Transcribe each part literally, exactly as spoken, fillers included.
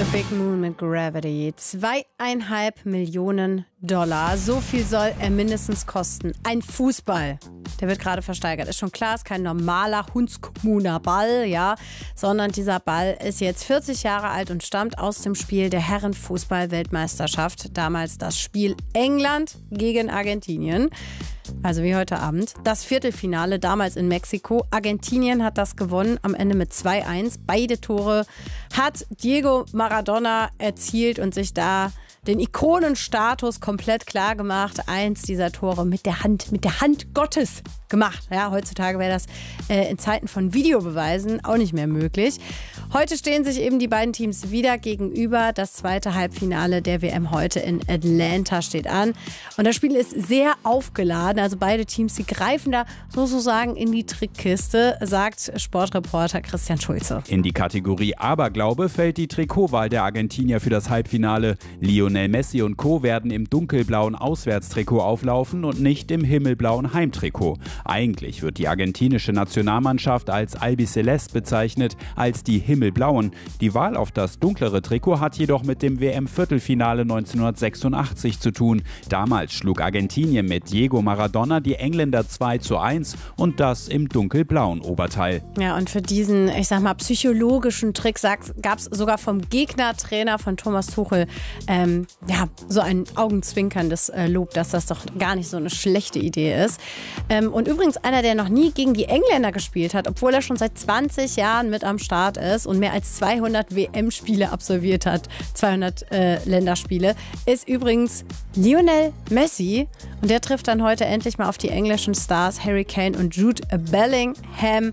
Big Moon mit Gravity. Zweieinhalb Millionen Dollar. So viel soll er mindestens kosten. Ein Fußball. Der wird gerade versteigert. Ist schon klar, ist kein normaler Hundskommuner Ball, ja, sondern dieser Ball ist jetzt vierzig Jahre alt und stammt aus dem Spiel der Herrenfußball-Weltmeisterschaft. Damals das Spiel England gegen Argentinien. Also wie heute Abend. Das Viertelfinale damals in Mexiko. Argentinien hat das gewonnen, am Ende mit zwei eins. Beide Tore hat Diego Maradona erzielt und sich da den Ikonenstatus komplett klar gemacht. Eins dieser Tore mit der Hand, mit der Hand Gottes gemacht. Ja, heutzutage wäre das äh, in Zeiten von Videobeweisen auch nicht mehr möglich. Heute stehen sich eben die beiden Teams wieder gegenüber. Das zweite Halbfinale der W M heute in Atlanta steht an. Und das Spiel ist sehr aufgeladen. Also beide Teams, die greifen da sozusagen in die Trickkiste, sagt Sportreporter Christian Schulze. In die Kategorie Aberglaube fällt die Trikotwahl der Argentinier für das Halbfinale. Lionel Messi und Co. werden im dunkelblauen Auswärtstrikot auflaufen und nicht im himmelblauen Heimtrikot. Eigentlich wird die argentinische Nationalmannschaft als Albiceleste bezeichnet, als die Himmelblauen. Die Wahl auf das dunklere Trikot hat jedoch mit dem W M-Viertelfinale neunzehnhundertsechsundachtzig zu tun. Damals schlug Argentinien mit Diego Maradona die Engländer zwei zu eins und das im dunkelblauen Oberteil. Ja, und für diesen, ich sag mal, psychologischen Trick gab es sogar vom Gegnertrainer von Thomas Tuchel ähm, ja, so ein augenzwinkerndes äh, Lob, dass das doch gar nicht so eine schlechte Idee ist. Ähm, und übrigens einer, der noch nie gegen die Engländer gespielt hat, obwohl er schon seit zwanzig Jahren mit am Start ist und mehr als zweihundert W M-Spiele absolviert hat, zweihundert äh, Länderspiele, ist übrigens Lionel Messi. Und der trifft dann heute endlich mal auf die englischen Stars Harry Kane und Jude Bellingham.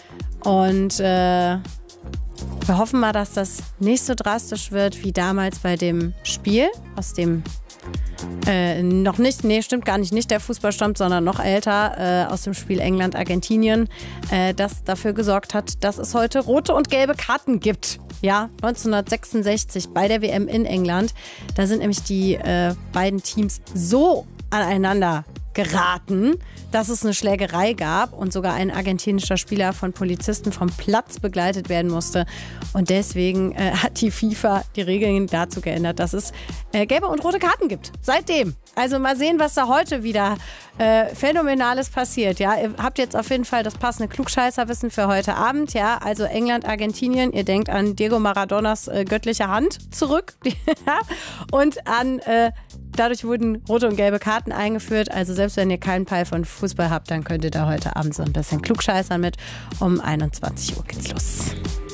Und äh, wir hoffen mal, dass das nicht so drastisch wird wie damals bei dem Spiel, aus dem Äh, noch nicht, nee, stimmt gar nicht, nicht der Fußball stammt, sondern noch älter, äh, aus dem Spiel England-Argentinien, äh, das dafür gesorgt hat, dass es heute rote und gelbe Karten gibt. Ja, neunzehnhundertsechsundsechzig bei der W M in England. Da sind nämlich die äh, beiden Teams so aneinander geraten, dass es eine Schlägerei gab und sogar ein argentinischer Spieler von Polizisten vom Platz begleitet werden musste. Und deswegen äh, hat die FIFA die Regeln dazu geändert, dass es äh, gelbe und rote Karten gibt. Seitdem. Also mal sehen, was da heute wieder äh, Phänomenales passiert. Ja, ihr habt jetzt auf jeden Fall das passende Klugscheißerwissen für heute Abend. Ja, also England, Argentinien. Ihr denkt an Diego Maradonas äh, göttliche Hand zurück. Und an äh, dadurch wurden rote und gelbe Karten eingeführt. Also selbst wenn ihr keinen Peil von Fußball habt, dann könnt ihr da heute Abend so ein bisschen klugscheißern mit. Um einundzwanzig Uhr geht's los.